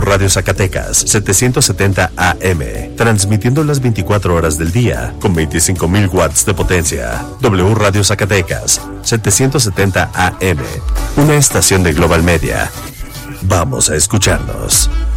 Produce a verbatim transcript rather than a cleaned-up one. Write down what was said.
Radio Zacatecas, setecientos setenta A M, transmitiendo las veinticuatro horas del día con veinticinco mil watts de potencia. W Radio Zacatecas, setecientos setenta A M, una estación de Global Media. Vamos a escucharnos.